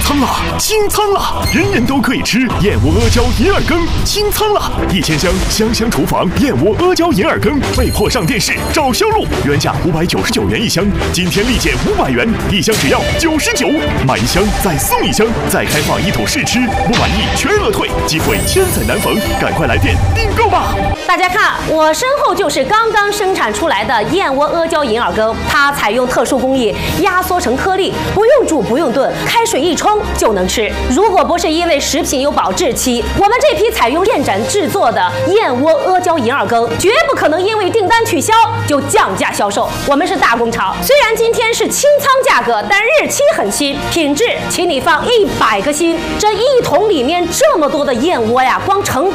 仓了，清仓了，人人都可以吃燕窝阿胶银耳羹，清仓了，1000箱香香厨房燕窝阿胶银耳羹被迫上电视找销路，原价599元一箱，今天立减500元，一箱只要99，买一箱再送一箱，再开放1桶试吃，不满意全额退，机会千载难逢，赶快来电订购吧！ 大家看，我身后就是刚刚生产出来的燕窝阿胶银耳羹，它采用特殊工艺压缩成颗粒，不用煮不用炖，开水一冲就能吃。如果不是因为食品有保质期，我们这批采用炼盏制作的燕窝阿胶银耳羹绝不可能因为订单取消就降价销售。我们是大工厂，虽然今天是清仓价格，但日期很新，品质请你放100个心。这1桶里面这么多的燕窝呀，光成